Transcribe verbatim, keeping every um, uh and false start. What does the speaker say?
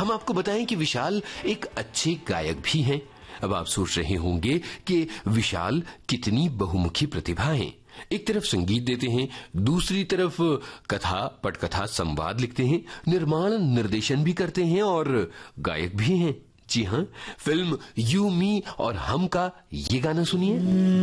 हम आपको बताएं कि विशाल एक अच्छे गायक भी हैं। अब आप सोच रहे होंगे कि विशाल कितनी बहुमुखी प्रतिभा है। एक तरफ संगीत देते हैं, दूसरी तरफ कथा, पटकथा, संवाद लिखते हैं, निर्माण निर्देशन भी करते हैं और गायक भी हैं। जी हां, फिल्म यू मी और हम का ये गाना सुनिए।